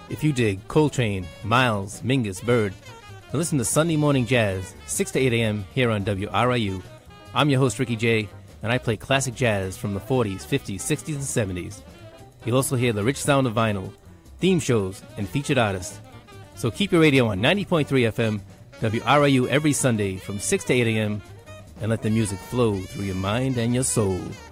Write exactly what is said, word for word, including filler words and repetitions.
If you dig Coltrane, Miles, Mingus, Bird, then listen to Sunday Morning Jazz, six to eight a.m. here on W R I U. I'm your host, Ricky J., and I play classic jazz from the forties, fifties, sixties, and seventies. You'll also hear the rich sound of vinyl, theme shows, and featured artists. So keep your radio on ninety point three F M, W R I U every Sunday from six to eight a.m., and let the music flow through your mind and your soul.